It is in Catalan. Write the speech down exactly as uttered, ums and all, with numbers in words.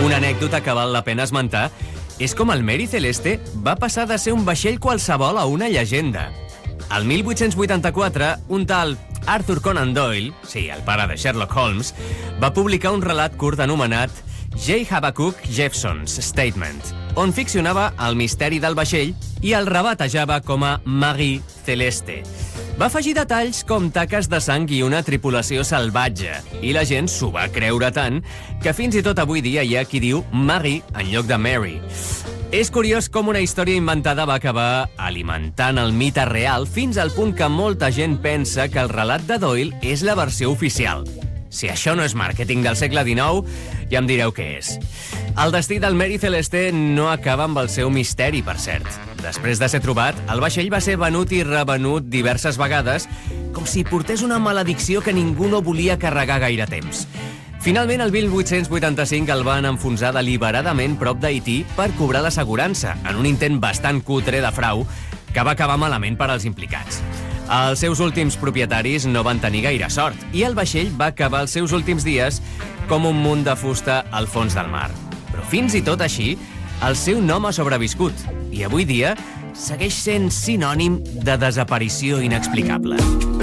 Una anècdota que val la pena esmentar és com el Mary Celeste va passar de ser un vaixell qualsevol a una llegenda. El mil vuit-cents vuitanta-quatre, un tal Arthur Conan Doyle, sí, el pare de Sherlock Holmes, va publicar un relat curt anomenat J. Habakkuk Jephson's Statement, on ficcionava el misteri del vaixell i el rebatejava com a Marie Celeste. Va afegir detalls com taques de sang i una tripulació salvatge, i la gent s'ho va creure tant que fins i tot avui dia hi ha qui diu Marie en lloc de Mary. És curiós com una història inventada va acabar alimentant el mite real fins al punt que molta gent pensa que el relat de Doyle és la versió oficial. Si això no és màrqueting del segle dinou, ja em direu què és. El destí del Mary Celeste no acaba amb el seu misteri, per cert. Després de ser trobat, el vaixell va ser venut i revenut diverses vegades, com si portés una maledicció que ningú no volia carregar gaire temps. Finalment, el mil vuit-cents vuitanta-cinc el van enfonsar deliberadament prop d'Haití per cobrar l'assegurança, en un intent bastant cutre de frau que va acabar malament per als implicats. Els seus últims propietaris no van tenir gaire sort i el vaixell va acabar els seus últims dies com un munt de fusta al fons del mar. Però fins i tot així, el seu nom ha sobreviscut i avui dia segueix sent sinònim de desaparició inexplicable.